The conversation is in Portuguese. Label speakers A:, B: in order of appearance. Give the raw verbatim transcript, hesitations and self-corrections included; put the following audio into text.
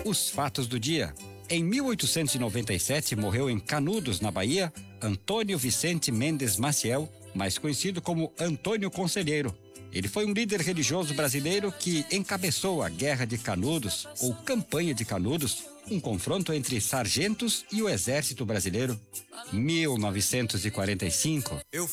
A: Os fatos do dia. Em mil oitocentos e noventa e sete, morreu em Canudos, na Bahia, Antônio Vicente Mendes Maciel, mais conhecido como Antônio Conselheiro. Ele foi um líder religioso brasileiro que encabeçou a Guerra de Canudos, ou Campanha de Canudos, um confronto entre sargentos e o Exército Brasileiro. mil novecentos e quarenta e cinco.
B: Eu